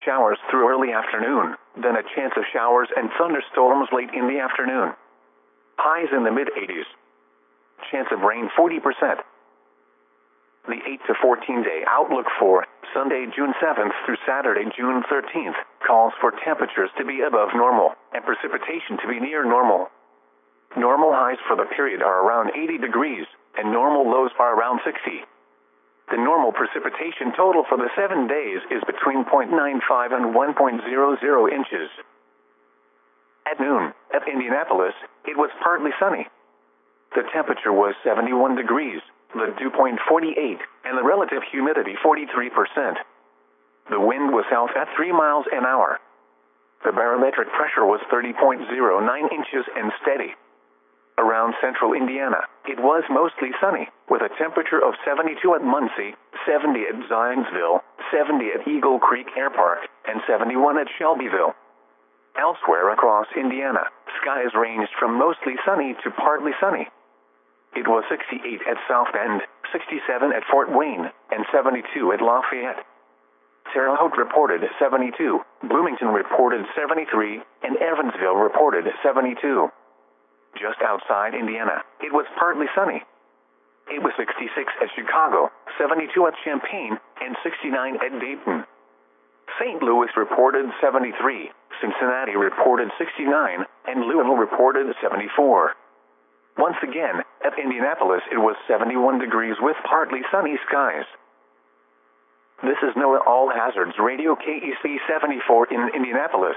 Showers through early afternoon, then a chance of showers and thunderstorms late in the afternoon. Highs in the mid-80s. Chance of rain 40%. The 8 to 14 day outlook for Sunday, June 7th through Saturday, June 13th calls for temperatures to be above normal and precipitation to be near normal. Normal highs for the period are around 80 degrees and normal lows are around 60. The normal precipitation total for the 7 days is between 0.95 and 1.00 inches. At noon, at Indianapolis, it was partly sunny. The temperature was 71 degrees, the dew point 48, and the relative humidity 43%. The wind was south at 3 miles an hour. The barometric pressure was 30.09 inches and steady. Around central Indiana, it was mostly sunny, with a temperature of 72 at Muncie, 70 at Zionsville, 70 at Eagle Creek Air Park, and 71 at Shelbyville. Elsewhere across Indiana, skies ranged from mostly sunny to partly sunny. It was 68 at South Bend, 67 at Fort Wayne, and 72 at Lafayette. Terre Haute reported 72, Bloomington reported 73, and Evansville reported 72. Just outside Indiana, it was partly sunny. It was 66 at Chicago, 72 at Champaign, and 69 at Dayton. St. Louis reported 73, Cincinnati reported 69, and Louisville reported 74. Once again, at Indianapolis it was 71 degrees with partly sunny skies. This is NOAA All Hazards Radio KEC 74 in Indianapolis.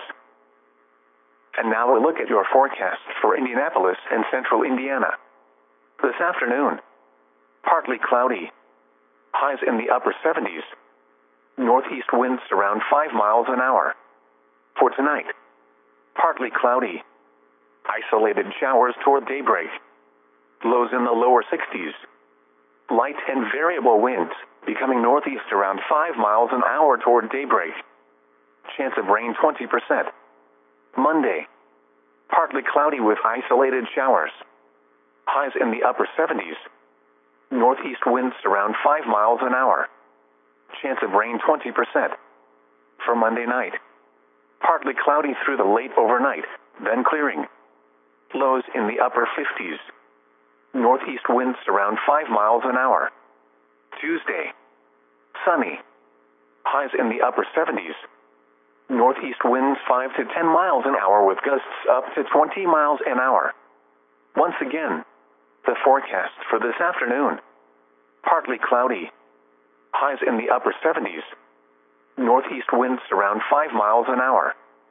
And now a look at your forecast for Indianapolis and central Indiana. This afternoon, partly cloudy. Highs in the upper 70s. Northeast winds around 5 miles an hour. For tonight, partly cloudy. Isolated showers toward daybreak. Lows in the lower 60s. Light and variable winds, becoming northeast around 5 miles an hour toward daybreak. Chance of rain 20%. Monday, partly cloudy with isolated showers. Highs in the upper 70s. Northeast winds around 5 miles an hour. Chance of rain 20%. For Monday night, partly cloudy through the late overnight, then clearing. Lows in the upper 50s. Northeast winds around 5 miles an hour. Tuesday, sunny. Highs in the upper 70s. Northeast winds 5 to 10 miles an hour with gusts up to 20 miles an hour. Once again, the forecast for this afternoon. Partly cloudy. Highs in the upper 70s. Northeast winds around 5 miles an hour.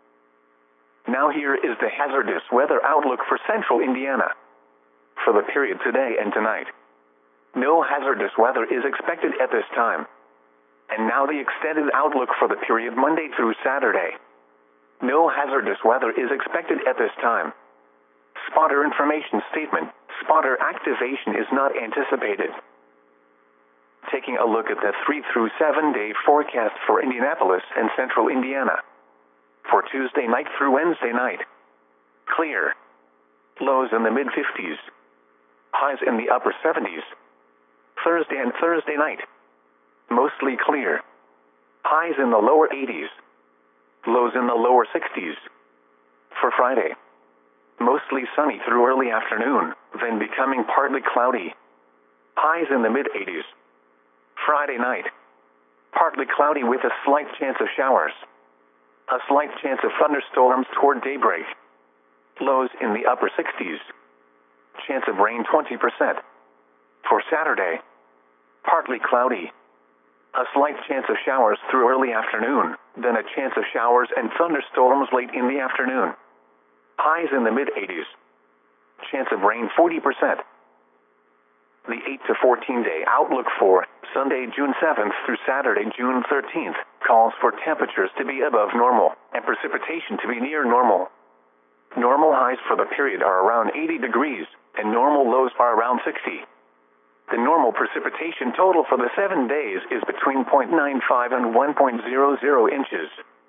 Now here is the hazardous weather outlook for central Indiana. For the period today and tonight, no hazardous weather is expected at this time. And now the extended outlook for the period Monday through Saturday. No hazardous weather is expected at this time. Spotter information statement. Spotter activation is not anticipated. Taking a look at the 3 through 7 day forecast for Indianapolis and central Indiana. For Tuesday night through Wednesday night. Clear. Lows in the mid-50s. Highs in the upper 70s. Thursday and Thursday night. Mostly clear. Highs in the lower 80s. Lows in the lower 60s. For Friday, mostly sunny through early afternoon, then becoming partly cloudy. Highs in the mid-80s. Friday night, partly cloudy with a slight chance of showers. A slight chance of thunderstorms toward daybreak. Lows in the upper 60s. Chance of rain 20%. For Saturday, partly cloudy. A slight chance of showers through early afternoon, then a chance of showers and thunderstorms late in the afternoon. Highs in the mid-80s. Chance of rain 40%. The 8 to 14 day outlook for Sunday, June 7th through Saturday, June 13th calls for temperatures to be above normal and precipitation to be near normal. Normal highs for the period are around 80 degrees and normal lows are around 60. The normal precipitation total for the 7 days is between 0.95 and 1.00 inches.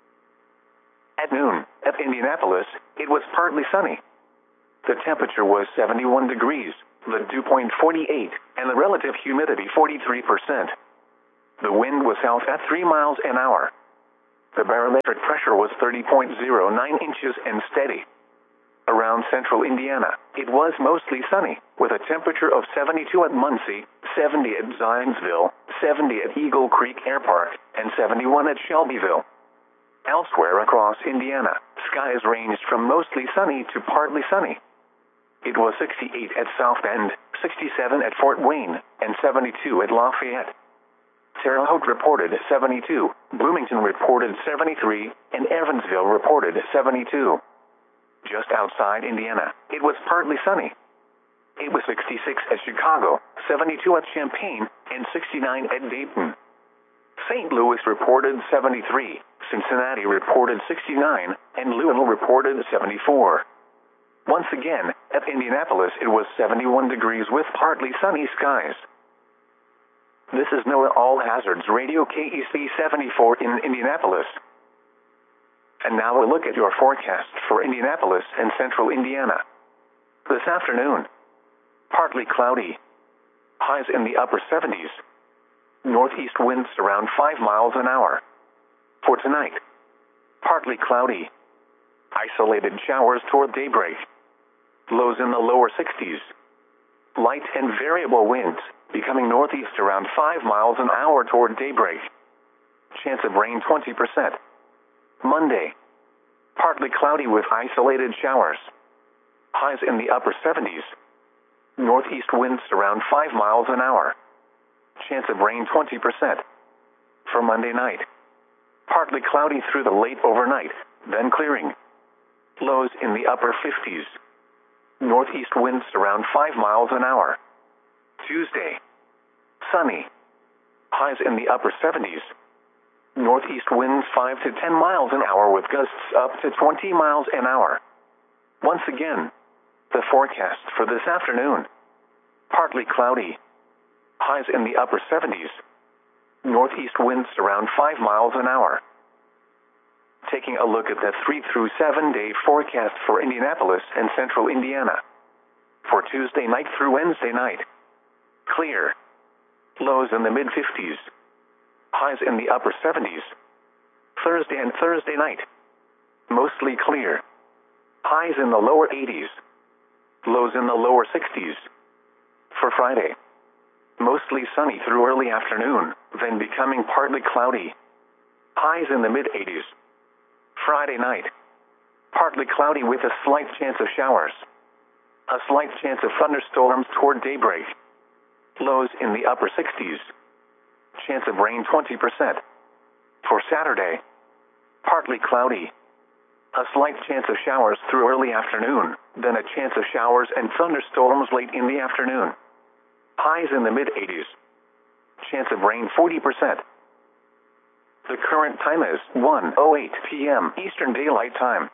At noon, at Indianapolis, it was partly sunny. The temperature was 71 degrees, the dew point 48, and the relative humidity 43%. The wind was south at 3 miles an hour. The barometric pressure was 30.09 inches and steady. Around central Indiana, it was mostly sunny, with a temperature of 72 at Muncie, 70 at Zionsville, 70 at Eagle Creek Air Park, and 71 at Shelbyville. Elsewhere across Indiana, skies ranged from mostly sunny to partly sunny. It was 68 at South Bend, 67 at Fort Wayne, and 72 at Lafayette. Terre Haute reported 72, Bloomington reported 73, and Evansville reported 72. Just outside Indiana, it was partly sunny. It was 66 at Chicago, 72 at Champaign, and 69 at Dayton. St. Louis reported 73, Cincinnati reported 69, and Louisville reported 74. Once again, at Indianapolis it was 71 degrees with partly sunny skies. This is NOAA All Hazards Radio KEC 74 in Indianapolis. And now a look at your forecast for Indianapolis and central Indiana. This afternoon, partly cloudy. Highs in the upper 70s. Northeast winds around 5 miles an hour. For tonight, partly cloudy. Isolated showers toward daybreak. Lows in the lower 60s. Light and variable winds, becoming northeast around 5 miles an hour toward daybreak. Chance of rain 20%. Monday, partly cloudy with isolated showers. Highs in the upper 70s. Northeast winds around 5 miles an hour. Chance of rain 20%. For Monday night, partly cloudy through the late overnight, then clearing. Lows in the upper 50s. Northeast winds around 5 miles an hour. Tuesday, sunny. Highs in the upper 70s. Northeast winds 5 to 10 miles an hour with gusts up to 20 miles an hour. Once again, the forecast for this afternoon. Partly cloudy. Highs in the upper 70s. Northeast winds around 5 miles an hour. Taking a look at the 3 through 7 day forecast for Indianapolis and central Indiana. For Tuesday night through Wednesday night. Clear. Lows in the mid-50s. Highs in the upper 70s. Thursday and Thursday night. Mostly clear. Highs in the lower 80s. Lows in the lower 60s. For Friday, mostly sunny through early afternoon, then becoming partly cloudy. Highs in the mid-80s. Friday night, partly cloudy with a slight chance of showers. A slight chance of thunderstorms toward daybreak. Lows in the upper 60s. Chance of rain 20%. For Saturday, partly cloudy. A slight chance of showers through early afternoon, then a chance of showers and thunderstorms late in the afternoon. Highs in the mid-80s. Chance of rain 40%. The current time is 1:08 p.m. Eastern Daylight Time.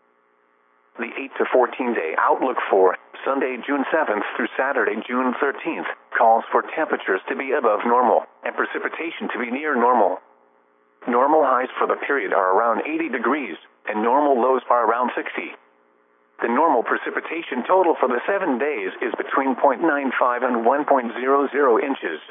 The 8 to 14 day outlook for Sunday, June 7th through Saturday, June 13th, calls for temperatures to be above normal and precipitation to be near normal. Normal highs for the period are around 80 degrees, and normal lows are around 60. The normal precipitation total for the 7 days is between 0.95 and 1.00 inches.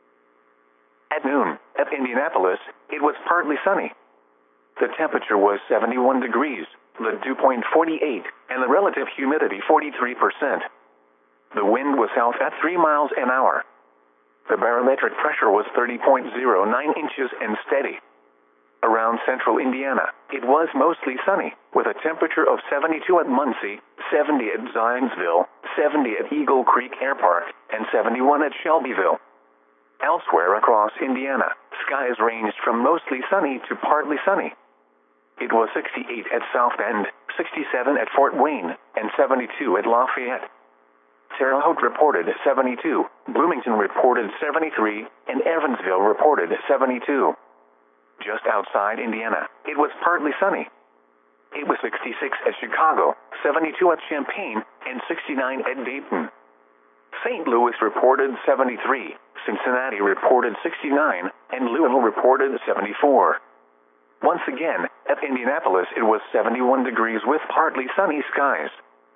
At noon, at Indianapolis, it was partly sunny. The temperature was 71 degrees, the dew point 48, and the relative humidity 43%. The wind was south at 3 miles an hour. The barometric pressure was 30.09 inches and steady. Around central Indiana, it was mostly sunny, with a temperature of 72 at Muncie, 70 at Zionsville, 70 at Eagle Creek Air Park, and 71 at Shelbyville. Elsewhere across Indiana, skies ranged from mostly sunny to partly sunny. It was 68 at South Bend, 67 at Fort Wayne, and 72 at Lafayette. Terre Haute reported 72, Bloomington reported 73, and Evansville reported 72. Just outside Indiana, it was partly sunny. It was 66 at Chicago, 72 at Champaign, and 69 at Dayton. St. Louis reported 73, Cincinnati reported 69, and Louisville reported 74. Once again, at Indianapolis it was 71 degrees with partly sunny skies.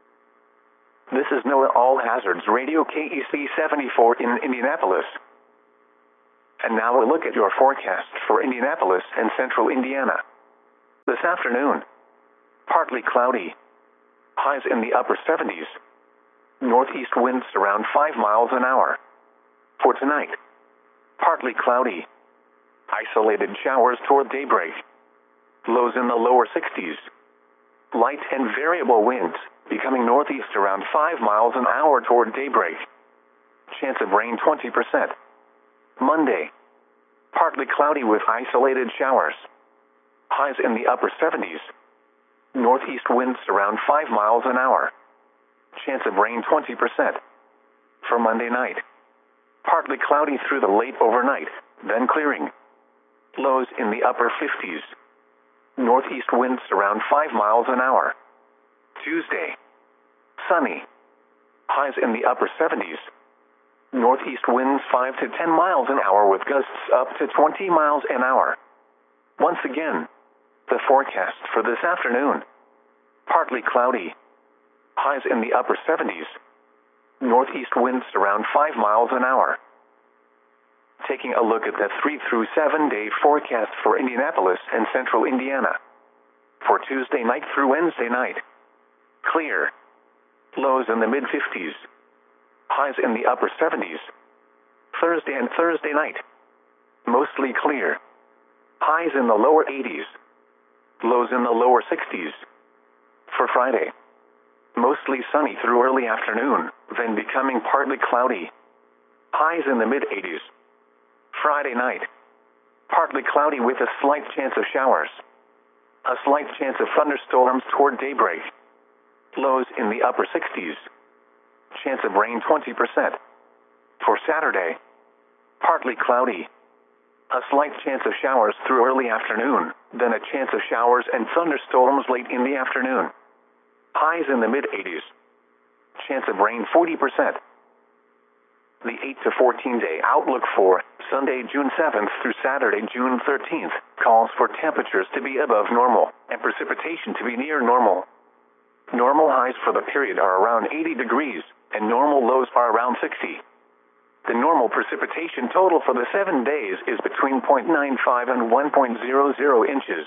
This is NOAA All Hazards Radio KEC 74 in Indianapolis. And now a look at your forecast for Indianapolis and central Indiana. This afternoon, partly cloudy. Highs in the upper 70s. Northeast winds around 5 miles an hour. For tonight, partly cloudy. Isolated showers toward daybreak. Lows in the lower 60s. Light and variable winds, becoming northeast around 5 miles an hour toward daybreak. Chance of rain 20%. Monday, partly cloudy with isolated showers. Highs in the upper 70s. Northeast winds around 5 miles an hour. Chance of rain 20%. For Monday night, partly cloudy through the late overnight, then clearing. Lows in the upper 50s. Northeast winds around 5 miles an hour. Tuesday, sunny. Highs in the upper 70s. Northeast winds 5 to 10 miles an hour with gusts up to 20 miles an hour. Once again, the forecast for this afternoon. Partly cloudy. Highs in the upper 70s. Northeast winds around 5 miles an hour. Taking a look at the 3 through 7 day forecast for Indianapolis and central Indiana. For Tuesday night through Wednesday night. Clear. Lows in the mid-50s. Highs in the upper 70s. Thursday and Thursday night. Mostly clear. Highs in the lower 80s. Lows in the lower 60s. For Friday, mostly sunny through early afternoon, then becoming partly cloudy. Highs in the mid-80s. Friday night, partly cloudy with a slight chance of showers. A slight chance of thunderstorms toward daybreak. Lows in the upper 60s. Chance of rain 20%. For Saturday, partly cloudy. A slight chance of showers through early afternoon, then a chance of showers and thunderstorms late in the afternoon. Highs in the mid-80s. Chance of rain 40%. The 8 to 14 day outlook for Sunday, June 7th through Saturday, June 13th calls for temperatures to be above normal and precipitation to be near normal. Normal highs for the period are around 80 degrees and normal lows are around 60. The normal precipitation total for the 7 days is between 0.95 and 1.00 inches.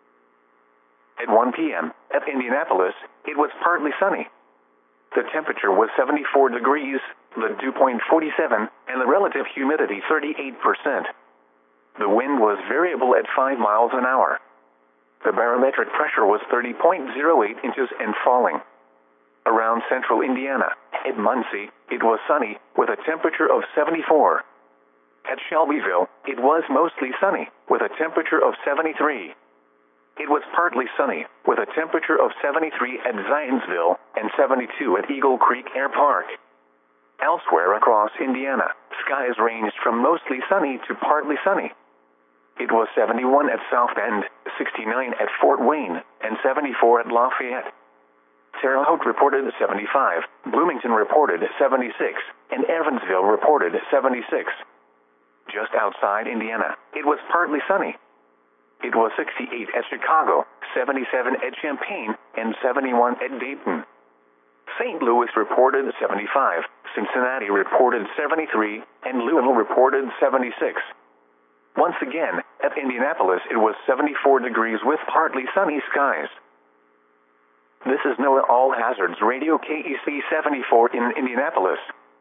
At 1 p.m., at Indianapolis, it was partly sunny. The temperature was 74 degrees, the dew point 47, and the relative humidity 38%. The wind was variable at 5 miles an hour. The barometric pressure was 30.08 inches and falling. Around central Indiana, at Muncie, it was sunny, with a temperature of 74. At Shelbyville, it was mostly sunny, with a temperature of 73. It was partly sunny, with a temperature of 73 at Zionsville and 72 at Eagle Creek Air Park. Elsewhere across Indiana, skies ranged from mostly sunny to partly sunny. It was 71 at South Bend, 69 at Fort Wayne, and 74 at Lafayette. Terre Haute reported 75, Bloomington reported 76, and Evansville reported 76. Just outside Indiana, it was partly sunny. It was 68 at Chicago, 77 at Champaign, and 71 at Dayton. St. Louis reported 75, Cincinnati reported 73, and Louisville reported 76. Once again, at Indianapolis it was 74 degrees with partly sunny skies. This is NOAA All Hazards Radio KEC 74 in Indianapolis.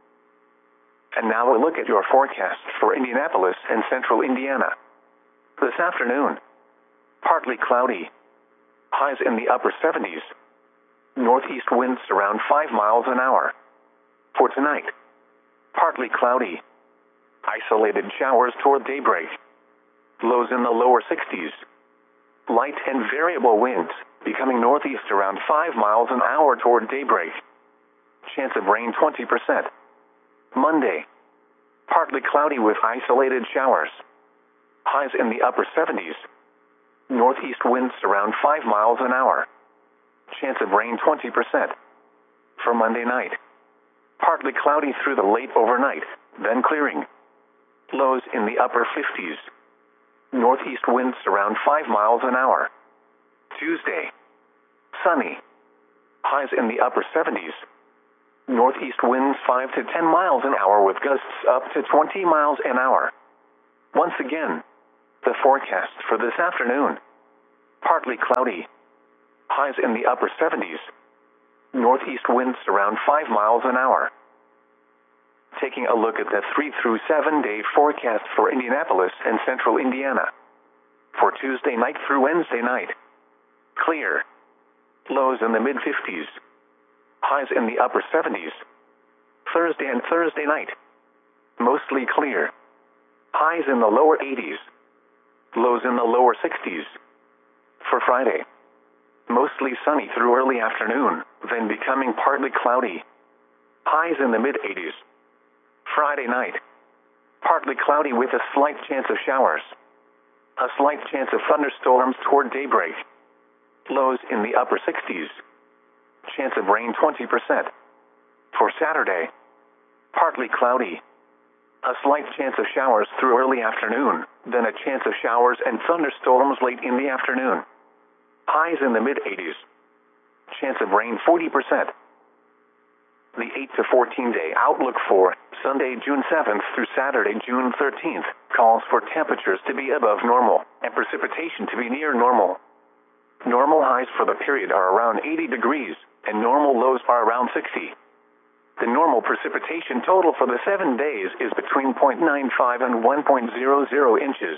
And now a look at your forecast for Indianapolis and central Indiana. This afternoon, partly cloudy. Highs in the upper 70s. Northeast winds around 5 miles an hour. For tonight, partly cloudy. Isolated showers toward daybreak. Lows in the lower 60s. Light and variable winds, becoming northeast around 5 miles an hour toward daybreak. Chance of rain 20%. Monday, partly cloudy with isolated showers. Highs in the upper 70s. Northeast winds around 5 miles an hour. Chance of rain 20%. For Monday night, partly cloudy through the late overnight, then clearing. Lows in the upper 50s. Northeast winds around 5 miles an hour. Tuesday, sunny. Highs in the upper 70s. Northeast winds 5 to 10 miles an hour with gusts up to 20 miles an hour. Once again, the forecast for this afternoon. partly cloudy. Highs in the upper 70s. Northeast winds around 5 miles an hour. Taking a look at the 3 through 7 day forecast for Indianapolis and central Indiana. For Tuesday night through Wednesday night. Clear. Lows in the mid-50s. Highs in the upper 70s. Thursday and Thursday night. Mostly clear. Highs in the lower 80s. Lows in the lower 60s. For Friday. Mostly sunny through early afternoon, then becoming partly cloudy. Highs in the mid-80s. Friday night. Partly cloudy with a slight chance of showers. A slight chance of thunderstorms toward daybreak. Lows in the upper 60s. Chance of rain 20%. For Saturday. Partly cloudy. A slight chance of showers through early afternoon, then a chance of showers and thunderstorms late in the afternoon. Highs in the mid-80s. Chance of rain 40%. The 8 to 14 day outlook for Sunday, June 7th through Saturday, June 13th, calls for temperatures to be above normal and precipitation to be near normal. Normal highs for the period are around 80 degrees, and normal lows are around 60. The normal precipitation total for the 7 days is between 0.95 and 1.00 inches.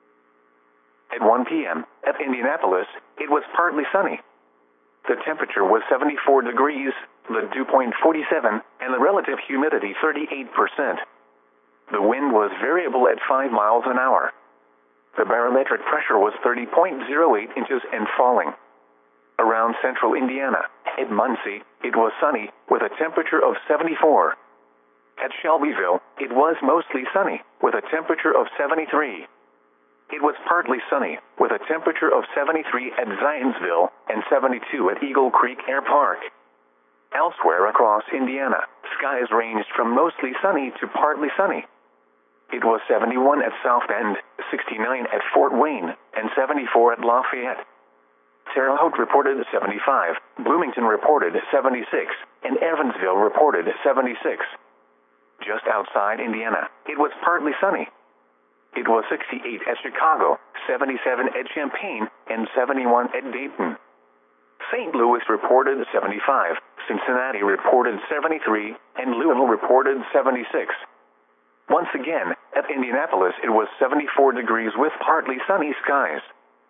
At 1 p.m., at Indianapolis, it was partly sunny. The temperature was 74 degrees, the dew point 47, and the relative humidity 38%. The wind was variable at 5 miles an hour. The barometric pressure was 30.08 inches and falling. Around central Indiana, at Muncie, it was sunny, with a temperature of 74. At Shelbyville, it was mostly sunny, with a temperature of 73. It was partly sunny, with a temperature of 73 at Zionsville and 72 at Eagle Creek Air Park. Elsewhere across Indiana, skies ranged from mostly sunny to partly sunny. It was 71 at South Bend, 69 at Fort Wayne, and 74 at Lafayette. Terre Haute reported 75, Bloomington reported 76, and Evansville reported 76. Just outside Indiana, it was partly sunny. It was 68 at Chicago, 77 at Champaign, and 71 at Dayton. St. Louis reported 75, Cincinnati reported 73, and Louisville reported 76. Once again, at Indianapolis it was 74 degrees with partly sunny skies.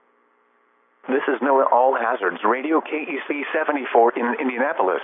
This is NOAA All Hazards Radio KEC 74 in Indianapolis.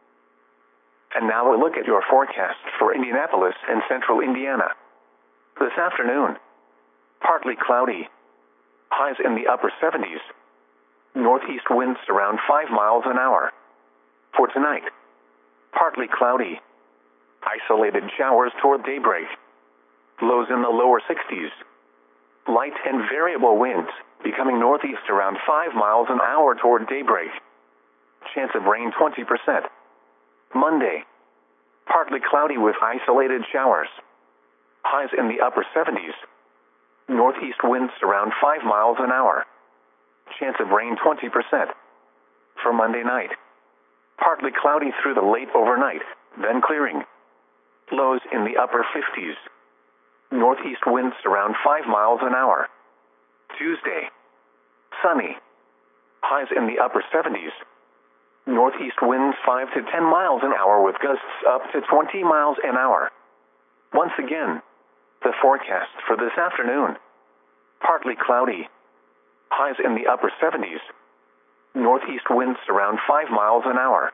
And now a look at your forecast for Indianapolis and central Indiana. This afternoon, partly cloudy. Highs in the upper 70s. Northeast winds around 5 miles an hour. For tonight, partly cloudy. Isolated showers toward daybreak. Lows in the lower 60s. Light and variable winds, becoming northeast around 5 miles an hour toward daybreak. Chance of rain 20%. Monday, partly cloudy with isolated showers. Highs in the upper 70s. Northeast winds around 5 miles an hour. Chance of rain 20%. For Monday night, partly cloudy through the late overnight, then clearing. Lows in the upper 50s. Northeast winds around 5 miles an hour. Tuesday, sunny. Highs in the upper 70s. Northeast winds 5 to 10 miles an hour with gusts up to 20 miles an hour. Once again, the forecast for this afternoon. Partly cloudy. Highs in the upper 70s. Northeast winds around 5 miles an hour.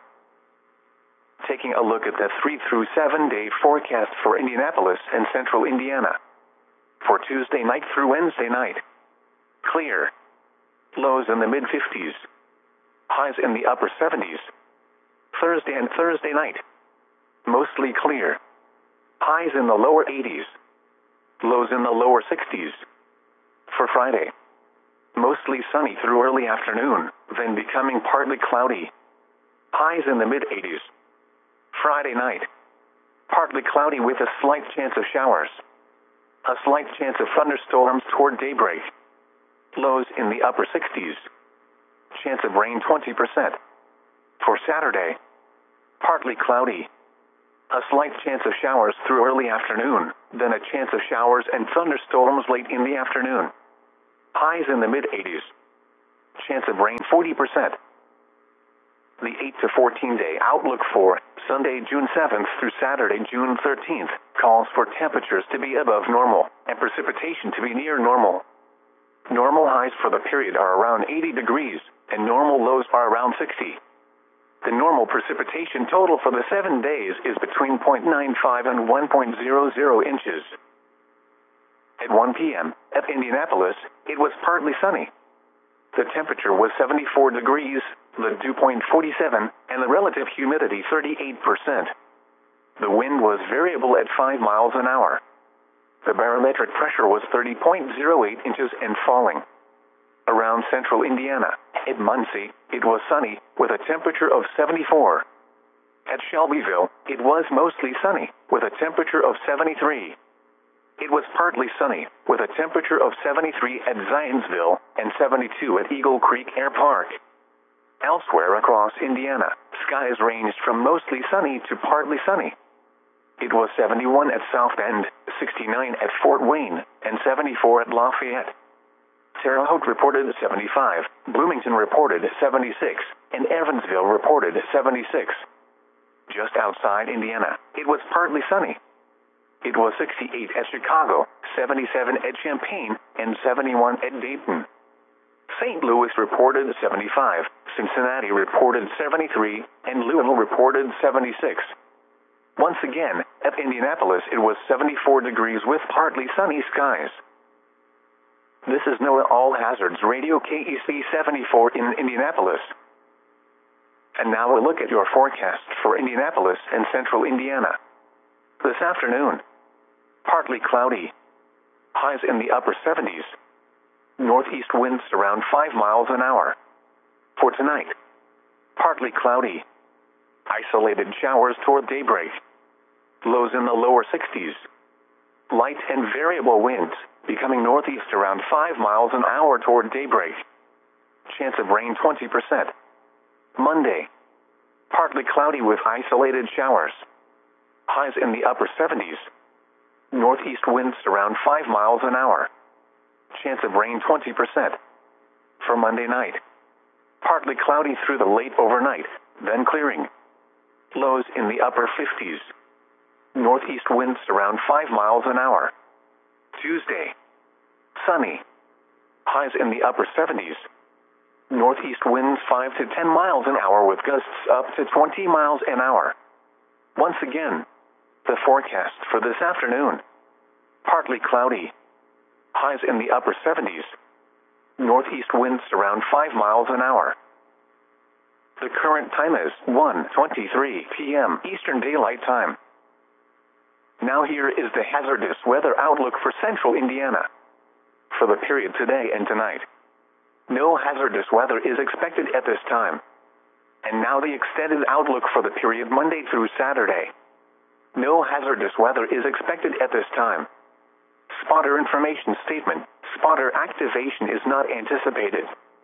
Taking a look at the 3 through 7 day forecast for Indianapolis and central Indiana. For Tuesday night through Wednesday night. Clear. Lows in the mid-50s. Highs in the upper 70s. Thursday and Thursday night. Mostly clear. Highs in the lower 80s. Lows in the lower 60s. For Friday, mostly sunny through early afternoon, then becoming partly cloudy. Highs in the mid-80s. Friday night, partly cloudy with a slight chance of showers. A slight chance of thunderstorms toward daybreak. Lows in the upper 60s. Chance of rain 20%. For Saturday, partly cloudy. A slight chance of showers through early afternoon, then a chance of showers and thunderstorms late in the afternoon. Highs in the mid-80s. chance of rain 40%. The 8 to 14 day outlook for Sunday, June 7th through Saturday, June 13th, calls for temperatures to be above normal and precipitation to be near normal. Normal highs for the period are around 80 degrees, and normal lows are around 60. The normal precipitation total for the 7 days is between 0.95 and 1.00 inches. At 1 p.m., at Indianapolis, it was partly sunny. The temperature was 74 degrees, the dew point 47, and the relative humidity 38%. The wind was variable at 5 miles an hour. The barometric pressure was 30.08 inches and falling. Around central Indiana, at Muncie, it was sunny, with a temperature of 74. At Shelbyville, it was mostly sunny, with a temperature of 73. It was partly sunny, with a temperature of 73 at Zionsville and 72 at Eagle Creek Air Park. Elsewhere across Indiana, skies ranged from mostly sunny to partly sunny. It was 71 at South Bend, 69 at Fort Wayne, and 74 at Lafayette. Terre Haute reported 75, Bloomington reported 76, and Evansville reported 76. Just outside Indiana, it was partly sunny. It was 68 at Chicago, 77 at Champaign, and 71 at Dayton. St. Louis reported 75, Cincinnati reported 73, and Louisville reported 76. Once again, at Indianapolis it was 74 degrees with partly sunny skies. This is NOAA All Hazards Radio KEC 74 in Indianapolis. And now a look at your forecast for Indianapolis and central Indiana. This afternoon, partly cloudy. Highs in the upper 70s. Northeast winds around 5 miles an hour. For tonight, partly cloudy. Isolated showers toward daybreak. Lows in the lower 60s. Light and variable winds, becoming northeast around 5 miles an hour toward daybreak. Chance of rain 20%. Monday, partly cloudy with isolated showers. Highs in the upper 70s. Northeast winds around 5 miles an hour. Chance of rain 20%. For Monday night, partly cloudy through the late overnight, then clearing. Lows in the upper 50s. Northeast winds around 5 miles an hour. Tuesday, sunny. Highs in the upper 70s. Northeast winds 5 to 10 miles an hour with gusts up to 20 miles an hour. Once again, the forecast for this afternoon. Partly cloudy. Highs in the upper 70s. Northeast winds around 5 miles an hour. The current time is 1:23 p.m. Eastern Daylight Time. Now here is the hazardous weather outlook for central Indiana. For the period today and tonight, no hazardous weather is expected at this time. And now the extended outlook for the period Monday through Saturday. No hazardous weather is expected at this time. Spotter information statement. Spotter activation is not anticipated.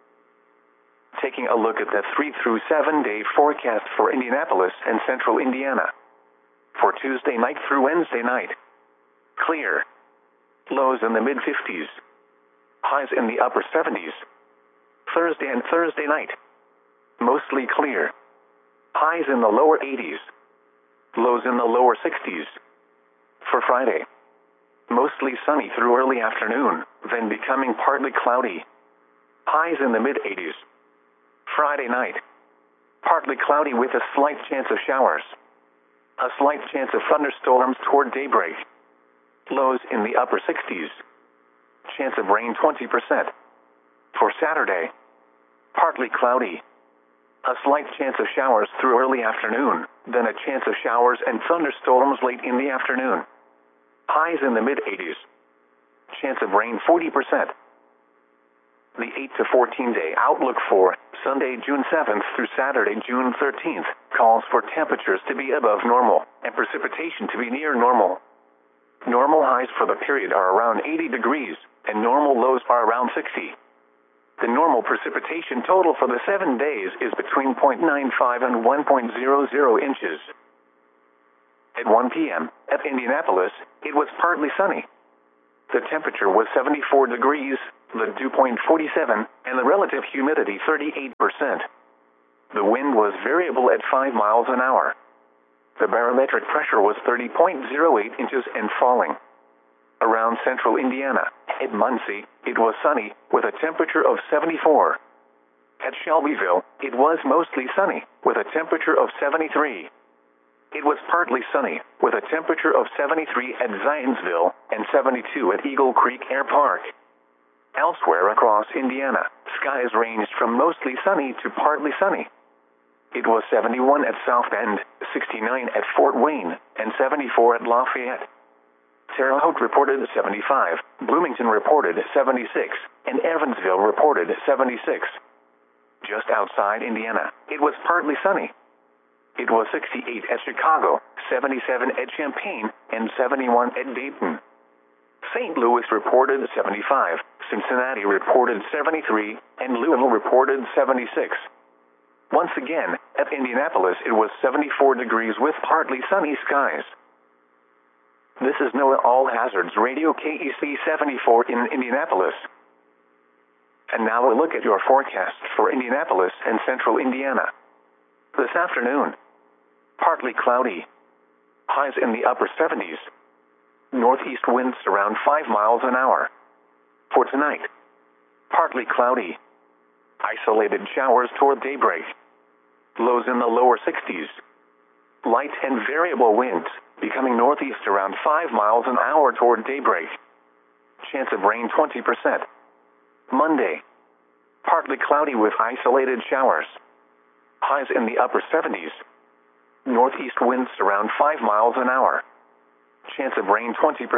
Taking a look at the 3 through 7 day forecast for Indianapolis and central Indiana. For Tuesday night through Wednesday night, clear. Lows in the mid-50s. Highs in the upper 70s. Thursday and Thursday night, mostly clear. Highs in the lower 80s. Lows in the lower 60s. For Friday, mostly sunny through early afternoon, then becoming partly cloudy. Highs in the mid-80s. Friday night, partly cloudy with a slight chance of showers. A slight chance of thunderstorms toward daybreak. Lows in the upper 60s. Chance of rain 20%. For Saturday, partly cloudy. A slight chance of showers through early afternoon, then a chance of showers and thunderstorms late in the afternoon. Highs in the mid-80s. Chance of rain 40%. The 8 to 14 day outlook for Sunday, June 7th through Saturday, June 13th, calls for temperatures to be above normal and precipitation to be near normal. Normal highs for the period are around 80 degrees, and normal lows are around 60. The normal precipitation total for the 7 days is between 0.95 and 1.00 inches. At 1 p.m., at Indianapolis, it was partly sunny. The temperature was 74 degrees, the dew point 47, and the relative humidity 38%. The wind was variable at 5 miles an hour. The barometric pressure was 30.08 inches and falling. Around central Indiana, at Muncie, it was sunny, with a temperature of 74. At Shelbyville, it was mostly sunny, with a temperature of 73. It was partly sunny, with a temperature of 73 at Zionsville, and 72 at Eagle Creek Air Park. Elsewhere across Indiana, skies ranged from mostly sunny to partly sunny. It was 71 at South Bend, 69 at Fort Wayne, and 74 at Lafayette. Terre Haute reported 75, Bloomington reported 76, and Evansville reported 76. Just outside Indiana, it was partly sunny. It was 68 at Chicago, 77 at Champaign, and 71 at Dayton. St. Louis reported 75, Cincinnati reported 73, and Louisville reported 76. Once again, at Indianapolis it was 74 degrees with partly sunny skies. This is NOAA All Hazards Radio KEC 74 in Indianapolis. And now a look at your forecast for Indianapolis and central Indiana. This afternoon, partly cloudy. Highs in the upper 70s. Northeast winds around 5 miles an hour. For tonight, partly cloudy. Isolated showers toward daybreak. Lows in the lower 60s. Light and variable winds, becoming northeast around 5 miles an hour toward daybreak. Chance of rain 20%. Monday, partly cloudy with isolated showers. Highs in the upper 70s. Northeast winds around 5 miles an hour. Chance of rain 20%.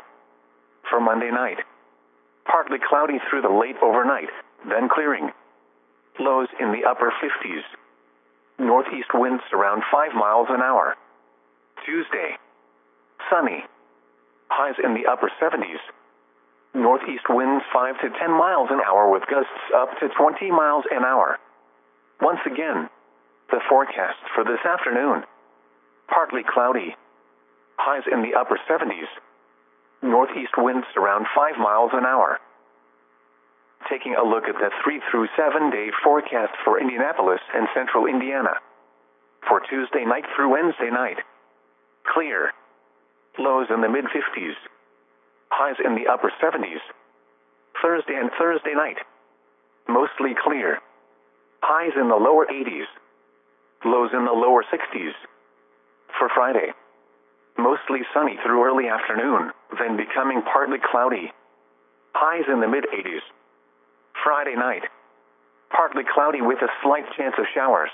For Monday night, partly cloudy through the late overnight, then clearing. Lows in the upper 50s. Northeast winds around 5 miles an hour. Tuesday, sunny. Highs in the upper 70s. Northeast winds 5 to 10 miles an hour with gusts up to 20 miles an hour. Once again, the forecast for this afternoon. Partly cloudy. Highs in the upper 70s. Northeast winds around 5 miles an hour. Taking a look at the 3 through 7 day forecast for Indianapolis and central Indiana. For Tuesday night through Wednesday night, clear. Lows in the mid-50s. Highs in the upper 70s. Thursday and Thursday night, mostly clear. Highs in the lower 80s. Lows in the lower 60s. For Friday, mostly sunny through early afternoon, then becoming partly cloudy. Highs in the mid-80s. Friday night, partly cloudy with a slight chance of showers.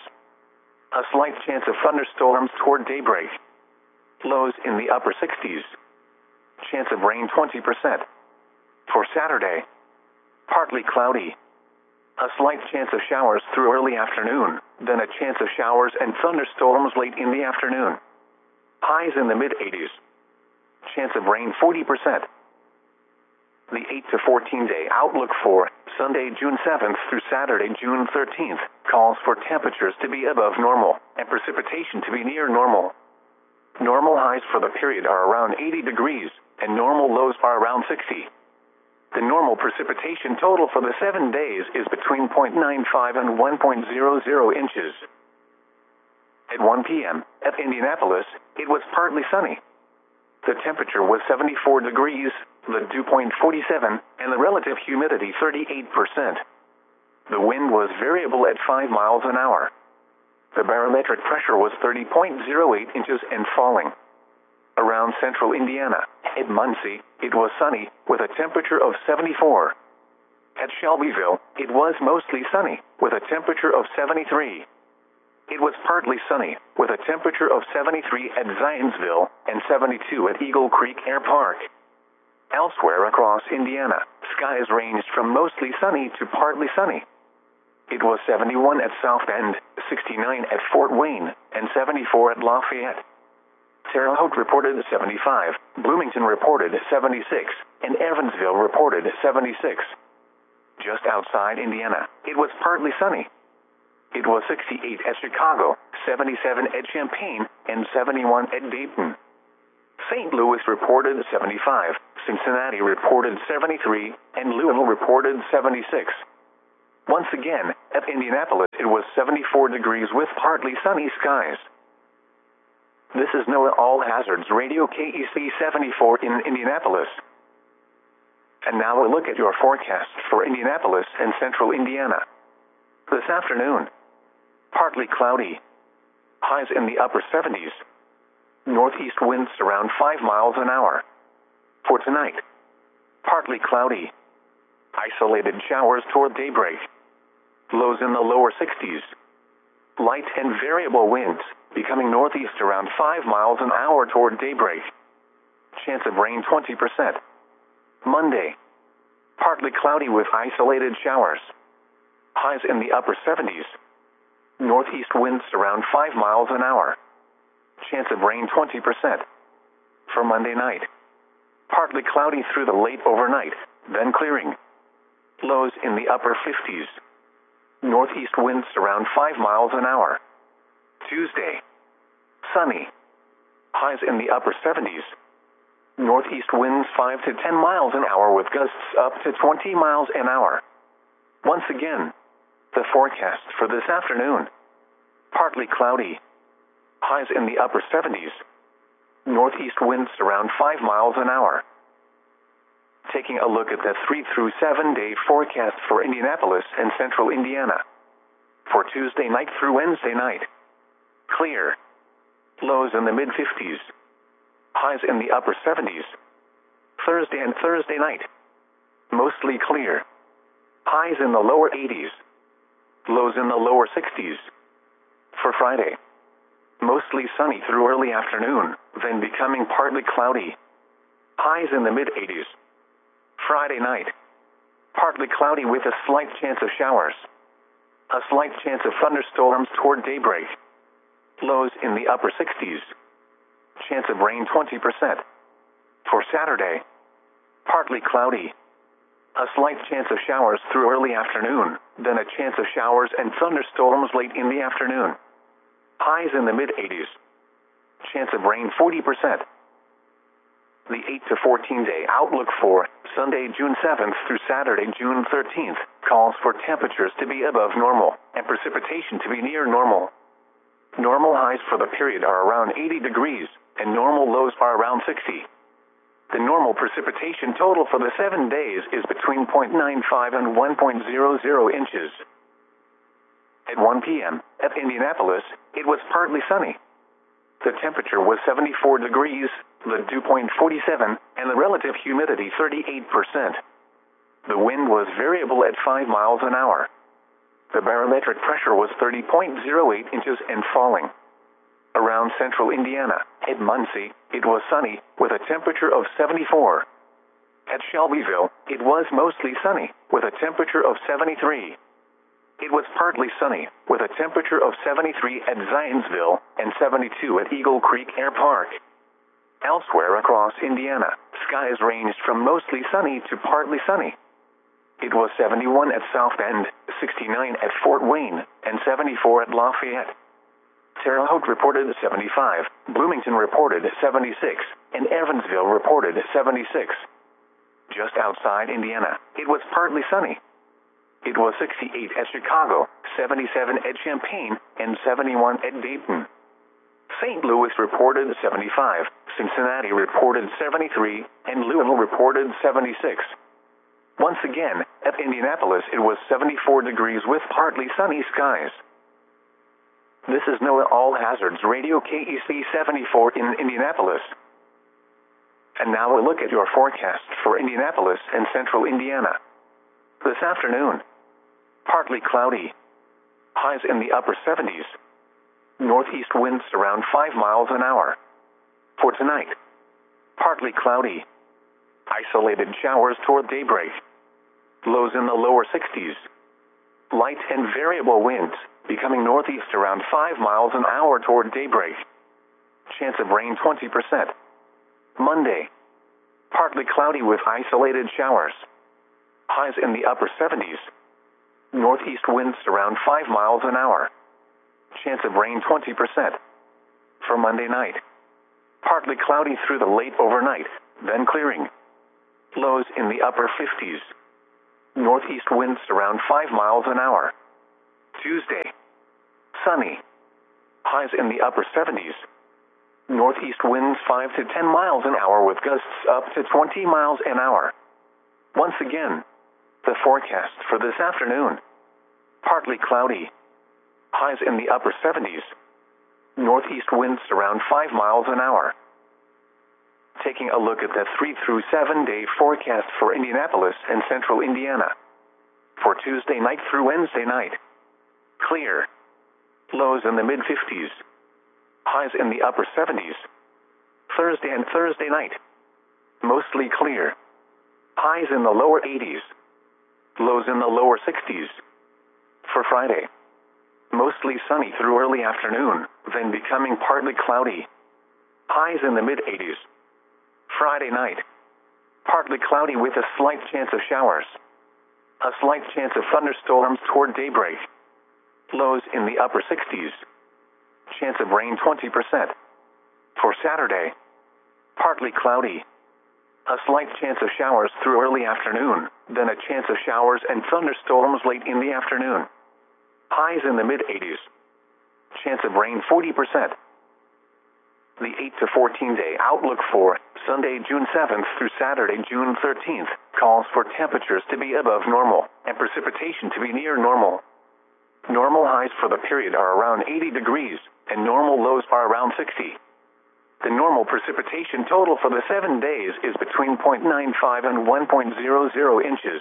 A slight chance of thunderstorms toward daybreak. Lows in the upper 60s. Chance of rain 20%. For Saturday, partly cloudy. A slight chance of showers through early afternoon, then a chance of showers and thunderstorms late in the afternoon. Highs in the mid-80s. Chance of rain 40%. The 8 to 14 day outlook for Sunday, June 7th through Saturday, June 13th calls for temperatures to be above normal and precipitation to be near normal. Normal highs for the period are around 80 degrees and normal lows are around 60. The normal precipitation total for the 7 days is between 0.95 and 1.00 inches. At 1 p.m. at Indianapolis, it was partly sunny. The temperature was 74 degrees, the dew point 47, and the relative humidity 38%. The wind was variable at 5 miles an hour. The barometric pressure was 30.08 inches and falling. Around central Indiana, at Muncie, it was sunny, with a temperature of 74. At Shelbyville, it was mostly sunny, with a temperature of 73. It was partly sunny, with a temperature of 73 at Zionsville and 72 at Eagle Creek Air Park. Elsewhere across Indiana, skies ranged from mostly sunny to partly sunny. It was 71 at South Bend, 69 at Fort Wayne, and 74 at Lafayette. Terre Haute reported 75, Bloomington reported 76, and Evansville reported 76. Just outside Indiana, it was partly sunny. It was 68 at Chicago, 77 at Champaign, and 71 at Dayton. St. Louis reported 75, Cincinnati reported 73, and Louisville reported 76. Once again, at Indianapolis it was 74 degrees with partly sunny skies. This is NOAA All Hazards Radio KEC 74 in Indianapolis. And now a look at your forecast for Indianapolis and central Indiana. This afternoon, partly cloudy. Highs in the upper 70s. Northeast winds around 5 miles an hour. For tonight, partly cloudy. Isolated showers toward daybreak. Lows in the lower 60s. Light and variable winds, becoming northeast around 5 miles an hour toward daybreak. Chance of rain 20%. Monday, partly cloudy with isolated showers. Highs in the upper 70s. Northeast winds around 5 miles an hour. Chance of rain 20%. For Monday night, partly cloudy through the late overnight, then clearing. Lows in the upper 50s. Northeast winds around 5 miles an hour. Tuesday, sunny. Highs in the upper 70s. Northeast winds 5 to 10 miles an hour with gusts up to 20 miles an hour. Once again, the forecast for this afternoon. Partly cloudy. Highs in the upper 70s. Northeast winds around 5 miles an hour. Taking a look at the 3 through 7 day forecast for Indianapolis and central Indiana. For Tuesday night through Wednesday night. Clear. Lows in the mid-50s. Highs in the upper 70s. Thursday and Thursday night. Mostly clear. Highs in the lower 80s. Lows in the lower 60s. For Friday, mostly sunny through early afternoon, then becoming partly cloudy. Highs in the mid-80s. Friday night, partly cloudy with a slight chance of showers. A slight chance of thunderstorms toward daybreak. Lows in the upper 60s. Chance of rain 20%. For Saturday, partly cloudy. A slight chance of showers through early afternoon, then a chance of showers and thunderstorms late in the afternoon. Highs in the mid-80s. Chance of rain 40%. The 8 to 14 day outlook for Sunday, June 7th through Saturday, June 13th calls for temperatures to be above normal and precipitation to be near normal. Normal highs for the period are around 80 degrees and normal lows are around 60. The normal precipitation total for the 7 days is between 0.95 and 1.00 inches. At 1 p.m. at Indianapolis, it was partly sunny. The temperature was 74 degrees, the dew point 47, and the relative humidity 38%. The wind was variable at 5 miles an hour. The barometric pressure was 30.08 inches and falling. Around central Indiana, at Muncie, it was sunny, with a temperature of 74. At Shelbyville, it was mostly sunny, with a temperature of 73. It was partly sunny, with a temperature of 73 at Zionsville and 72 at Eagle Creek Air Park. Elsewhere across Indiana, skies ranged from mostly sunny to partly sunny. It was 71 at South Bend, 69 at Fort Wayne, and 74 at Lafayette. Terre Haute reported 75, Bloomington reported 76, and Evansville reported 76. Just outside Indiana, it was partly sunny. It was 68 at Chicago, 77 at Champaign, and 71 at Dayton. St. Louis reported 75, Cincinnati reported 73, and Louisville reported 76. Once again, at Indianapolis it was 74 degrees with partly sunny skies. This is NOAA All Hazards Radio KEC 74 in Indianapolis. And now a look at your forecast for Indianapolis and central Indiana. This afternoon, partly cloudy. Highs in the upper 70s. Northeast winds around 5 miles an hour. For tonight, partly cloudy. Isolated showers toward daybreak. Lows in the lower 60s. Light and variable winds, becoming northeast around 5 miles an hour toward daybreak. Chance of rain 20%. Monday, partly cloudy with isolated showers. Highs in the upper 70s. Northeast winds around 5 miles an hour. Chance of rain 20%. For Monday night, partly cloudy through the late overnight, then clearing. Lows in the upper 50s. Northeast winds around 5 miles an hour. Tuesday. Sunny. Highs in the upper 70s. Northeast winds 5 to 10 miles an hour with gusts up to 20 miles an hour. Once again, the forecast for this afternoon. Partly cloudy. Highs in the upper 70s. Northeast winds around 5 miles an hour. Taking a look at the 3 through 7 day forecast for Indianapolis and central Indiana. For Tuesday night through Wednesday night. Clear. Lows in the mid-50s. Highs in the upper 70s. Thursday and Thursday night. Mostly clear. Highs in the lower 80s. Lows in the lower 60s. For Friday. Mostly sunny through early afternoon, then becoming partly cloudy. Highs in the mid-80s. Friday night. Partly cloudy with a slight chance of showers. A slight chance of thunderstorms toward daybreak. Lows in the upper 60s. Chance of rain 20%. For Saturday. Partly cloudy. A slight chance of showers through early afternoon, then a chance of showers and thunderstorms late in the afternoon. Highs in the mid-80s. Chance of rain 40%. The 8 to 14 day outlook for Sunday, June 7th through Saturday, June 13th calls for temperatures to be above normal and precipitation to be near normal. Normal highs for the period are around 80 degrees and normal lows are around 60. The normal precipitation total for the 7 days is between 0.95 and 1.00 inches.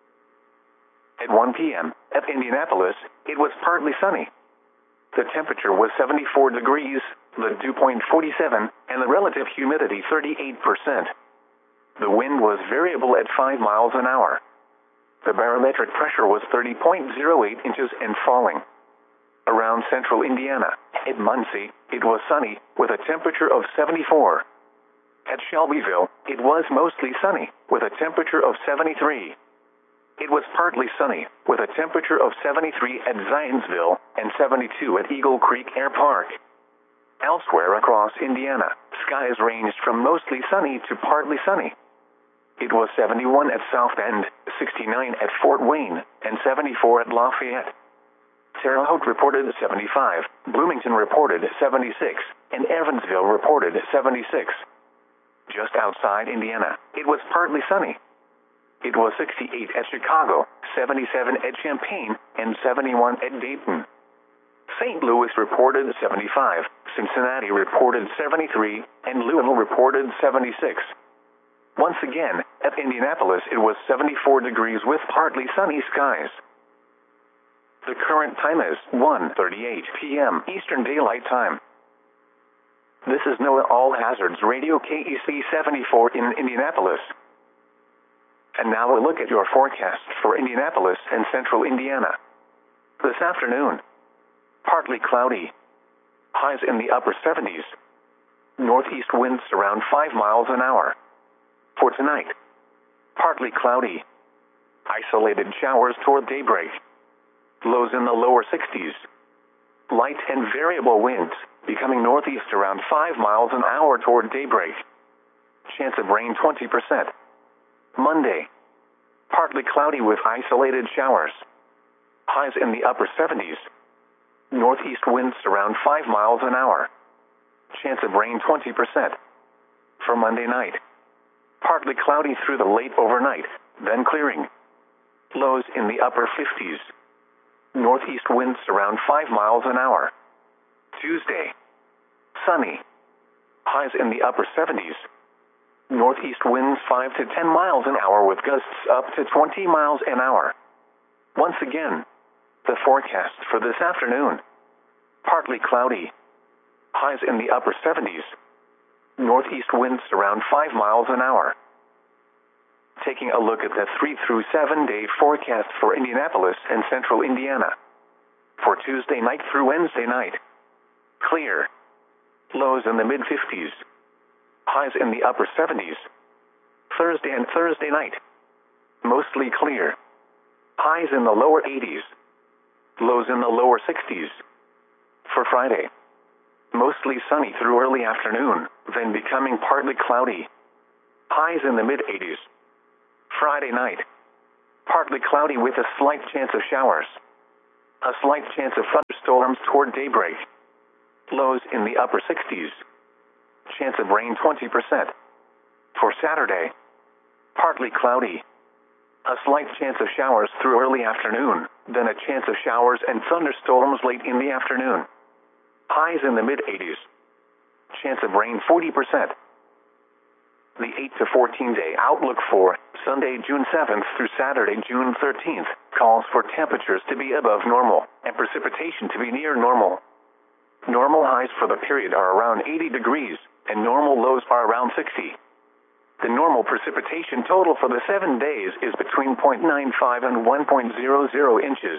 At 1 p.m. at Indianapolis, it was partly sunny. The temperature was 74 degrees, the dew point 47, and the relative humidity 38%. The wind was variable at 5 miles an hour. The barometric pressure was 30.08 inches and falling. Around central Indiana, at Muncie, it was sunny, with a temperature of 74. At Shelbyville, it was mostly sunny, with a temperature of 73. It was partly sunny, with a temperature of 73 at Zionsville and 72 at Eagle Creek Air Park. Elsewhere across Indiana, skies ranged from mostly sunny to partly sunny. It was 71 at South Bend, 69 at Fort Wayne, and 74 at Lafayette. Terre Haute reported 75, Bloomington reported 76, and Evansville reported 76. Just outside Indiana, it was partly sunny. It was 68 at Chicago, 77 at Champaign, and 71 at Dayton. St. Louis reported 75, Cincinnati reported 73, and Louisville reported 76. Once again, at Indianapolis it was 74 degrees with partly sunny skies. The current time is 1:38 p.m. Eastern Daylight Time. This is NOAA All Hazards Radio KEC 74 in Indianapolis. And now a look at your forecast for Indianapolis and central Indiana. This afternoon, partly cloudy. Highs in the upper 70s. Northeast winds around 5 miles an hour. For tonight, partly cloudy. Isolated showers toward daybreak. Lows in the lower 60s. Light and variable winds, becoming northeast around 5 miles an hour toward daybreak. Chance of rain 20%. Monday, partly cloudy with isolated showers. Highs in the upper 70s. Northeast winds around 5 miles an hour. Chance of rain 20%. For Monday night, partly cloudy through the late overnight, then clearing. Lows in the upper 50s. Northeast winds around 5 miles an hour. Tuesday, sunny. Highs in the upper 70s. Northeast winds 5 to 10 miles an hour with gusts up to 20 miles an hour. Once again, the forecast for this afternoon. Partly cloudy. Highs in the upper 70s. Northeast winds around 5 miles an hour. Taking a look at the 3 through 7 day forecast for Indianapolis and central Indiana. For Tuesday night through Wednesday night. Clear. Lows in the mid-50s. Highs in the upper 70s. Thursday and Thursday night. Mostly clear. Highs in the lower 80s. Lows in the lower 60s. For Friday, mostly sunny through early afternoon, then becoming partly cloudy. Highs in the mid-80s. Friday night. Partly cloudy with a slight chance of showers. A slight chance of thunderstorms toward daybreak. Lows in the upper 60s. Chance of rain 20%. For Saturday. Partly cloudy. A slight chance of showers through early afternoon, then a chance of showers and thunderstorms late in the afternoon. Highs in the mid-80s. Chance of rain 40%. The 8 to 14 day outlook for Sunday, June 7th through Saturday, June 13th calls for temperatures to be above normal and precipitation to be near normal. Normal highs for the period are around 80 degrees and normal lows are around 60. The normal precipitation total for the 7 days is between 0.95 and 1.00 inches.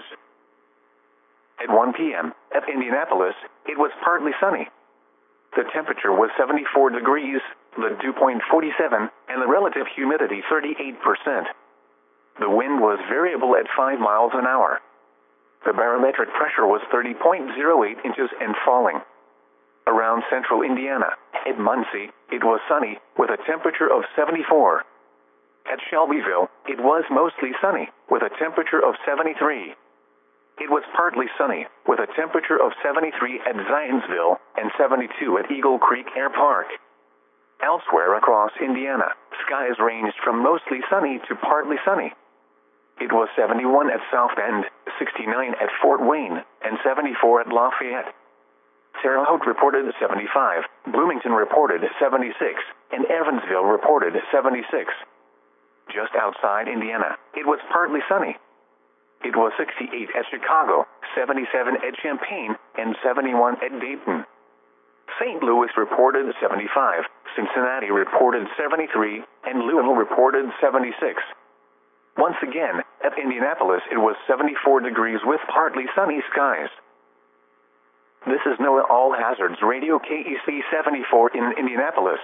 At 1 p.m. at Indianapolis, it was partly sunny. The temperature was 74 degrees, the dew point 47, and the relative humidity 38%. The wind was variable at 5 miles an hour. The barometric pressure was 30.08 inches and falling. Around central Indiana, at Muncie, it was sunny, with a temperature of 74. At Shelbyville, it was mostly sunny, with a temperature of 73. It was partly sunny, with a temperature of 73 at Zionsville and 72 at Eagle Creek Air Park. Elsewhere across Indiana, skies ranged from mostly sunny to partly sunny. It was 71 at South Bend, 69 at Fort Wayne, and 74 at Lafayette. Terre Haute reported 75, Bloomington reported 76, and Evansville reported 76. Just outside Indiana, it was partly sunny. It was 68 at Chicago, 77 at Champaign, and 71 at Dayton. St. Louis reported 75, Cincinnati reported 73, and Louisville reported 76. Once again, at Indianapolis it was 74 degrees with partly sunny skies. This is NOAA All Hazards Radio KEC 74 in Indianapolis.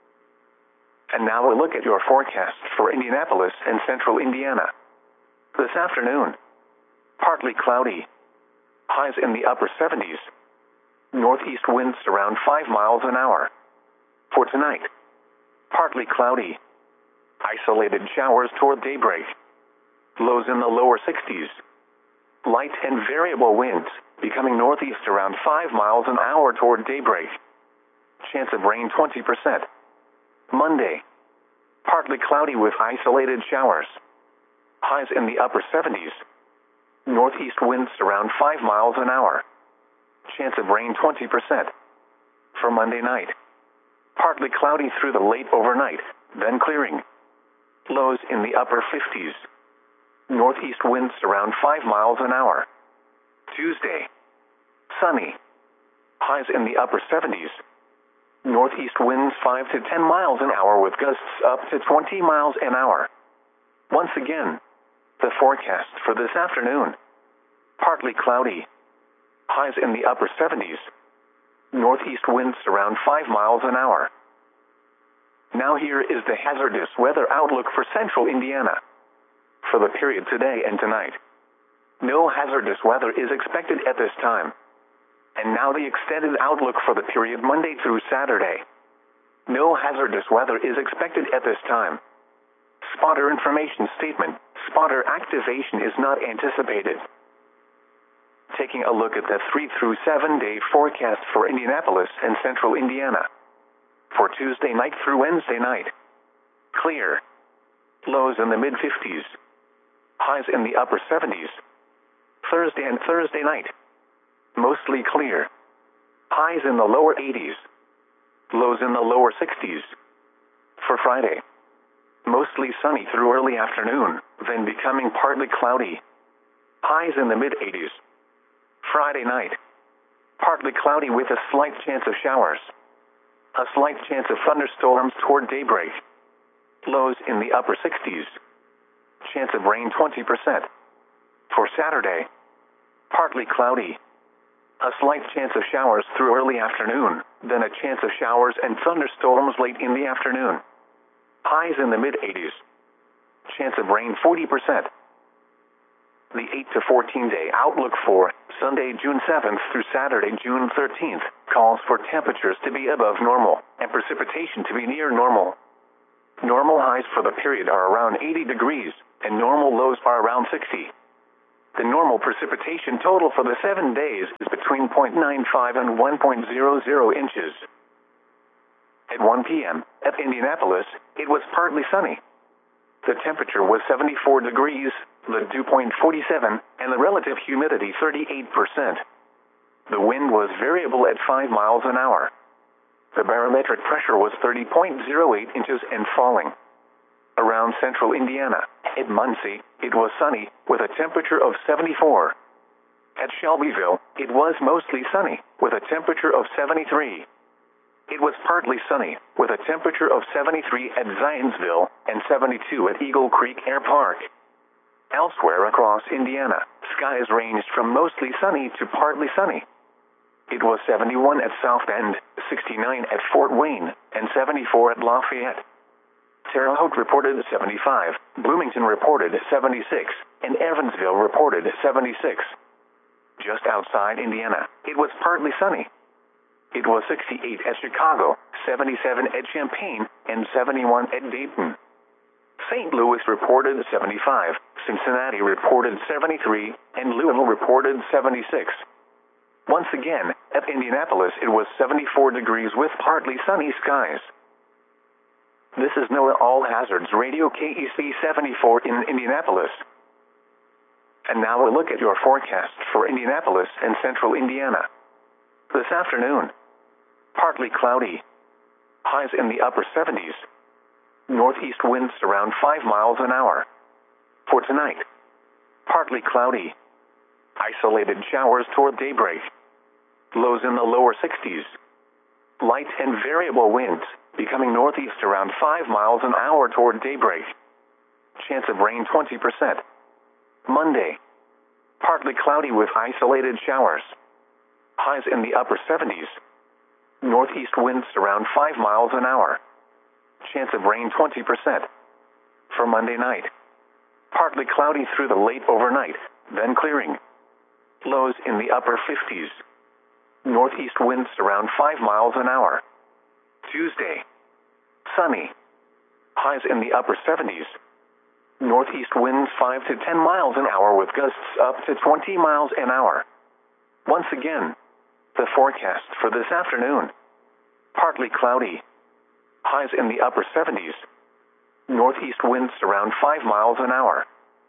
And now a look at your forecast for Indianapolis and central Indiana. This afternoon, partly cloudy. Highs in the upper 70s. Northeast winds around 5 miles an hour. For tonight, partly cloudy. Isolated showers toward daybreak. Lows in the lower 60s. Light and variable winds, becoming northeast around 5 miles an hour toward daybreak. Chance of rain 20%. Monday, partly cloudy with isolated showers. Highs in the upper 70s. Northeast winds around 5 miles an hour. Chance of rain 20%. For Monday night, partly cloudy through the late overnight, then clearing. Lows in the upper 50s. Northeast winds around 5 miles an hour. Tuesday, sunny. Highs in the upper 70s. Northeast winds 5 to 10 miles an hour with gusts up to 20 miles an hour. Once again, the forecast for this afternoon. Partly cloudy. Highs in the upper 70s. Northeast winds around 5 miles an hour. Now here is the hazardous weather outlook for central Indiana. For the period today and tonight, no hazardous weather is expected at this time. And now the extended outlook for the period Monday through Saturday. No hazardous weather is expected at this time. Spotter information statement. Spotter activation is not anticipated. Taking a look at the 3 through 7 day forecast for Indianapolis and central Indiana. For Tuesday night through Wednesday night. Clear. Lows in the mid-50s. Highs in the upper 70s. Thursday and Thursday night. Mostly clear. Highs in the lower 80s. Lows in the lower 60s. For Friday, mostly sunny through early afternoon, then becoming partly cloudy. Highs in the mid-80s. Friday night, partly cloudy with a slight chance of showers. A slight chance of thunderstorms toward daybreak. Lows in the upper 60s. Chance of rain 20%. For Saturday, partly cloudy. A slight chance of showers through early afternoon, then a chance of showers and thunderstorms late in the afternoon. Highs in the mid-80s. Chance of rain 40%. The 8 to 14 day outlook for Sunday, June 7th through Saturday, June 13th calls for temperatures to be above normal and precipitation to be near normal. Normal highs for the period are around 80 degrees, and normal lows are around 60. The normal precipitation total for the 7 days is between 0.95 and 1.00 inches. At 1 p.m., at Indianapolis, it was partly sunny. The temperature was 74 degrees, the dew point 47, and the relative humidity 38%. The wind was variable at 5 miles an hour. The barometric pressure was 30.08 inches and falling. Around central Indiana, at Muncie, it was sunny, with a temperature of 74. At Shelbyville, it was mostly sunny, with a temperature of 73. It was partly sunny, with a temperature of 73 at Zionsville and 72 at Eagle Creek Air Park. Elsewhere across Indiana, skies ranged from mostly sunny to partly sunny. It was 71 at South Bend, 69 at Fort Wayne, and 74 at Lafayette. Terre Haute reported 75, Bloomington reported 76, and Evansville reported 76. Just outside Indiana, it was partly sunny. It was 68 at Chicago, 77 at Champaign, and 71 at Dayton. St. Louis reported 75, Cincinnati reported 73, and Louisville reported 76. Once again, at Indianapolis it was 74 degrees with partly sunny skies. This is NOAA All Hazards Radio KEC 74 in Indianapolis. And now a look at your forecast for Indianapolis and central Indiana. This afternoon, partly cloudy. Highs in the upper 70s. Northeast winds around 5 miles an hour. For tonight, partly cloudy. Isolated showers toward daybreak. Lows in the lower 60s. Light and variable winds, becoming northeast around 5 miles an hour toward daybreak. Chance of rain 20%. Monday, partly cloudy with isolated showers. Highs in the upper 70s. Northeast winds around 5 miles an hour. Chance of rain 20%. For Monday night, partly cloudy through the late overnight, then clearing. Lows in the upper 50s. Northeast winds around 5 miles an hour. Tuesday, sunny. Highs in the upper 70s. Northeast winds 5 to 10 miles an hour with gusts up to 20 miles an hour. Once again, the forecast for this afternoon. Partly cloudy. Highs in the upper 70s. Northeast winds around 5 miles an hour.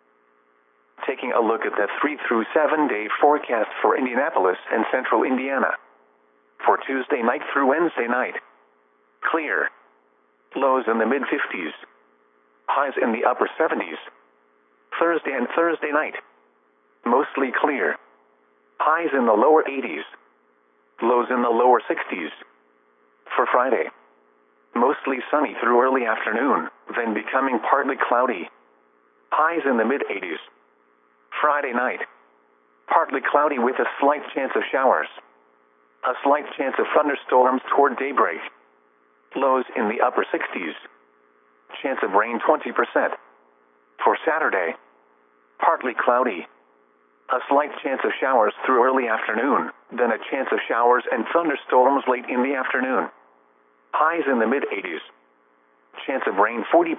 Taking a look at the 3 through 7 day forecast for Indianapolis and central Indiana. For Tuesday night through Wednesday night, clear. Lows in the mid-50s. Highs in the upper 70s. Thursday and Thursday night, mostly clear. Highs in the lower 80s. Lows in the lower 60s. For Friday, mostly sunny through early afternoon, then becoming partly cloudy. Highs in the mid-80s. Friday night, partly cloudy with a slight chance of showers. A slight chance of thunderstorms toward daybreak. Lows in the upper 60s. Chance of rain 20%. For Saturday, partly cloudy. A slight chance of showers through early afternoon, then a chance of showers and thunderstorms late in the afternoon. Highs in the mid-80s. Chance of rain 40%.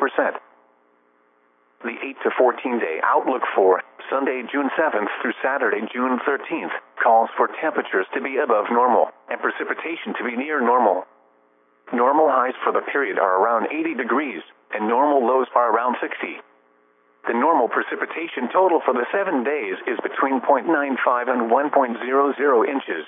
The 8 to 14 day outlook for Sunday, June 7th through Saturday, June 13th calls for temperatures to be above normal and precipitation to be near normal. Normal highs for the period are around 80 degrees and normal lows are around 60. The normal precipitation total for the 7 days is between 0.95 and 1.00 inches.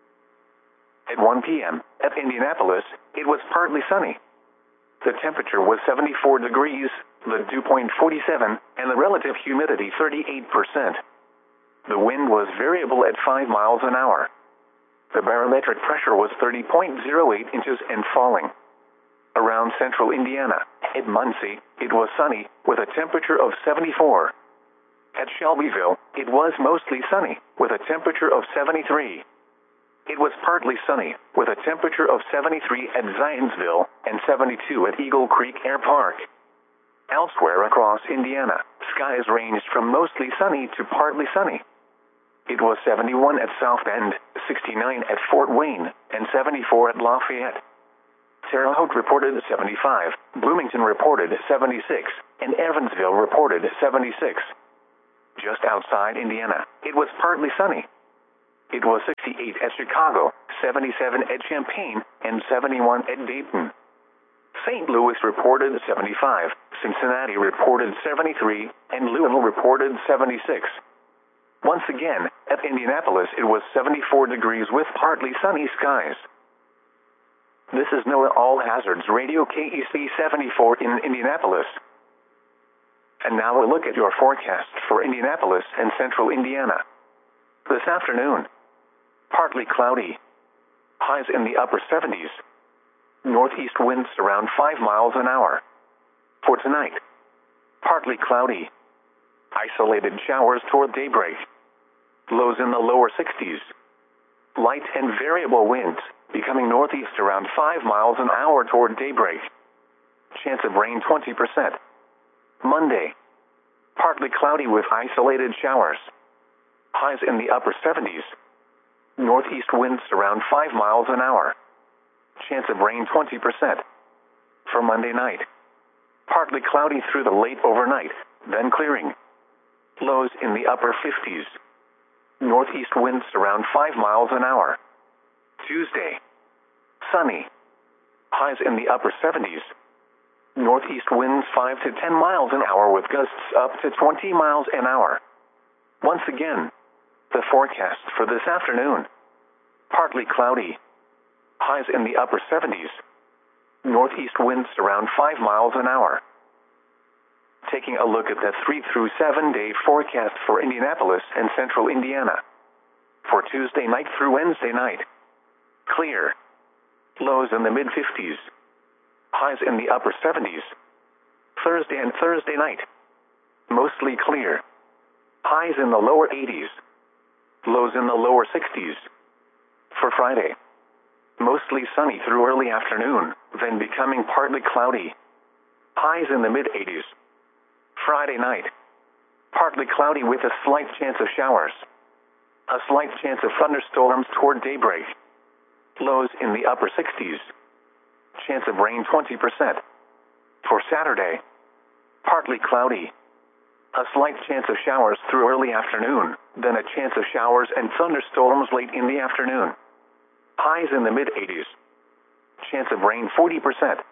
At 1 p.m., at Indianapolis, it was partly sunny. The temperature was 74 degrees, the dew point 47, and the relative humidity 38%. The wind was variable at 5 miles an hour. The barometric pressure was 30.08 inches and falling. Around central Indiana, at Muncie, it was sunny, with a temperature of 74. At Shelbyville, it was mostly sunny, with a temperature of 73. It was partly sunny, with a temperature of 73 at Zionsville and 72 at Eagle Creek Air Park. Elsewhere across Indiana, skies ranged from mostly sunny to partly sunny. It was 71 at South Bend, 69 at Fort Wayne, and 74 at Lafayette. Terre Haute reported 75, Bloomington reported 76, and Evansville reported 76. Just outside Indiana, it was partly sunny. It was 68 at Chicago, 77 at Champaign, and 71 at Dayton. St. Louis reported 75, Cincinnati reported 73, and Louisville reported 76. Once again, at Indianapolis it was 74 degrees with partly sunny skies. This is NOAA All Hazards Radio KEC 74 in Indianapolis. And now a look at your forecast for Indianapolis and central Indiana. This afternoon, partly cloudy. Highs in the upper 70s. Northeast winds around 5 miles an hour. For tonight, partly cloudy. Isolated showers toward daybreak. Lows in the lower 60s. Light and variable winds, becoming northeast around 5 miles an hour toward daybreak. Chance of rain 20%. Monday, partly cloudy with isolated showers. Highs in the upper 70s. Northeast winds around 5 miles an hour. Chance of rain 20%. For Monday night, partly cloudy through the late overnight, then clearing. Lows in the upper 50s. Northeast winds around 5 miles an hour. Tuesday, sunny. Highs in the upper 70s. Northeast winds 5 to 10 miles an hour with gusts up to 20 miles an hour. Once again, the forecast for this afternoon. Partly cloudy. Highs in the upper 70s. Northeast winds around 5 miles an hour. Taking a look at the 3 through 7 day forecast for Indianapolis and central Indiana. For Tuesday night through Wednesday night. Clear. Lows in the mid-50s. Highs in the upper 70s. Thursday and Thursday night. Mostly clear. Highs in the lower 80s. Lows in the lower 60s. For Friday, mostly sunny through early afternoon, then becoming partly cloudy. Highs in the mid-80s. Friday night, partly cloudy with a slight chance of showers. A slight chance of thunderstorms toward daybreak. Lows in the upper 60s. Chance of rain 20%. For Saturday, partly cloudy. A slight chance of showers through early afternoon, then a chance of showers and thunderstorms late in the afternoon. Highs in the mid-80s. Chance of rain 40%.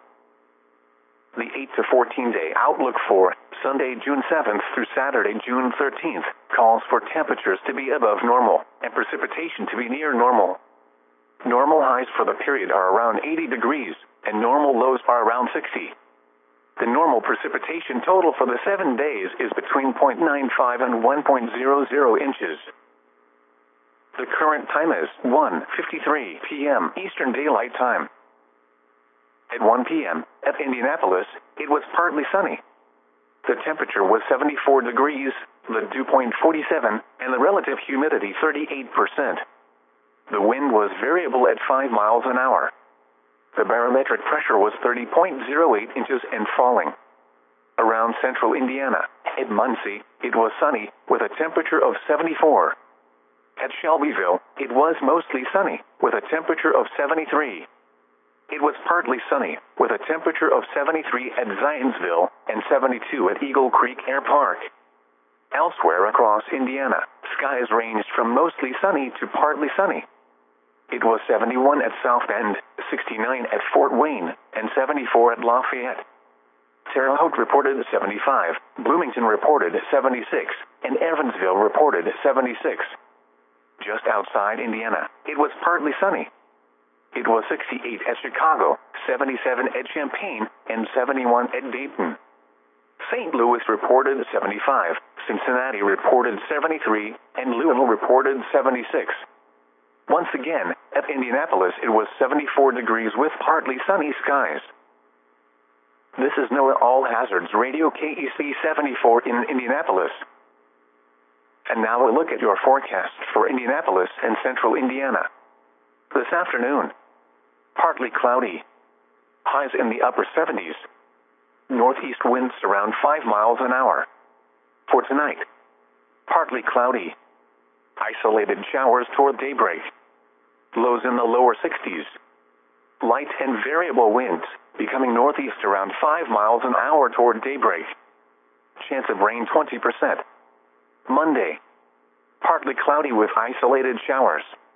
The 8 to 14 day outlook for Sunday, June 7th through Saturday, June 13th calls for temperatures to be above normal and precipitation to be near normal. Normal highs for the period are around 80 degrees and normal lows are around 60. The normal precipitation total for the 7 days is between 0.95 and 1.00 inches. The current time is 1:53 p.m. Eastern Daylight Time. At 1 p.m., at Indianapolis, it was partly sunny. The temperature was 74 degrees, the dew point 47, and the relative humidity 38%. The wind was variable at 5 miles an hour. The barometric pressure was 30.08 inches and falling. Around central Indiana, at Muncie, it was sunny, with a temperature of 74. At Shelbyville, it was mostly sunny, with a temperature of 73. It was partly sunny, with a temperature of 73 at Zionsville and 72 at Eagle Creek Air Park. Elsewhere across Indiana, skies ranged from mostly sunny to partly sunny. It was 71 at South Bend, 69 at Fort Wayne, and 74 at Lafayette. Terre Haute reported 75, Bloomington reported 76, and Evansville reported 76. Just outside Indiana, it was partly sunny. It was 68 at Chicago, 77 at Champaign, and 71 at Dayton. St. Louis reported 75, Cincinnati reported 73, and Louisville reported 76. Once again, at Indianapolis it was 74 degrees with partly sunny skies. This is NOAA All Hazards Radio KEC 74 in Indianapolis. And now a look at your forecast for Indianapolis and central Indiana. This afternoon, partly cloudy. Highs in the upper 70s. Northeast winds around 5 miles an hour. For tonight, partly cloudy. Isolated showers toward daybreak. Lows in the lower 60s. Light and variable winds, becoming northeast around 5 miles an hour toward daybreak. Chance of rain 20%. Monday. Partly cloudy with isolated showers.